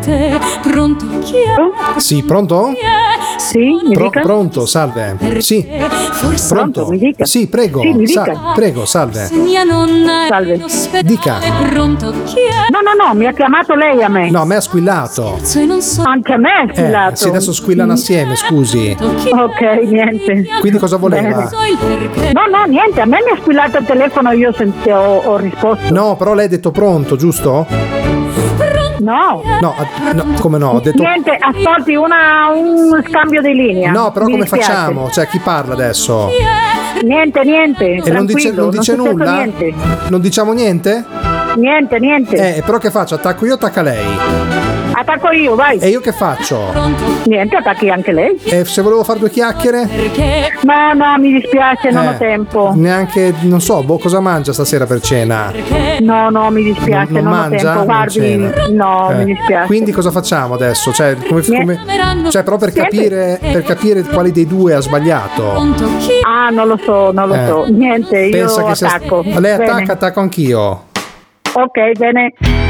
Pronto? Chi è? Sì, pronto? Sì, mi dica. Pronto, salve. Sì. Pronto, mi dica. Sì, prego. Sì, mi dica. Prego, salve. Mia nonna Salve. Dica. Pronto? Chi è? No, mi ha chiamato lei a me. No, a me ha squillato. Se non so Anche a me è squillato. Sì, adesso squillano assieme, scusi. Ok, niente. Quindi cosa voleva? so il perché. No, niente, a me mi ha squillato il telefono, io ho risposto. No, però lei ha detto pronto, giusto? No. No, come no? Ho detto. Niente, ascolti, un scambio di linea. No, però Mi come dispiace. facciamo? Cioè, chi parla adesso? Niente. E non dice tranquillo, è successo nulla? Niente. Non diciamo niente? Niente. Però che faccio? Attacco io o attacca lei? Attacco io, vai. E io che faccio? Niente, attacchi anche lei. E se volevo fare due chiacchiere? No, mi dispiace, non ho tempo. Neanche, non so, cosa mangia stasera per cena? No, mi dispiace, Non non ho mangia? tempo. Guardi, Non cena? no, mi dispiace. Quindi cosa facciamo adesso? Cioè, cioè però per capire quali dei due ha sbagliato. Ah, non lo so. Niente, io Pensa che attacco. lei Bene. attacco anch'io. Ok, bene.